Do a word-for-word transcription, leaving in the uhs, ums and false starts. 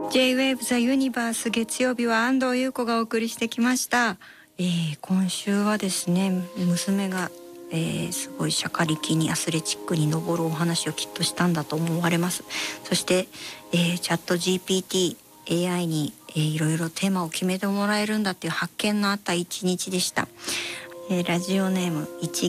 J-ウェーブ ザ・ユニバース、月曜日は安藤優子がお送りしてきました。えー、今週はですね、娘が、えー、すごいシャカリキにアスレチックに登るお話をきっとしたんだと思われます。そして、えー、チャット ジーピーティー、エーアイ に、えー、いろいろテーマを決めてもらえるんだっていう発見のあった一日でした。えー、ラジオネーム一